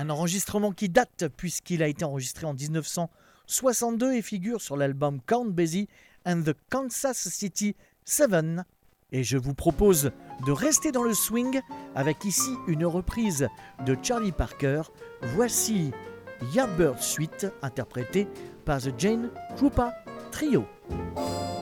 Un enregistrement qui date puisqu'il a été enregistré en 1962 et figure sur l'album Count Basie and the Kansas City Seven. Et je vous propose de rester dans le swing avec ici une reprise de Charlie Parker. Voici Yardbird Suite interprétée par The Jane Krupa Trio.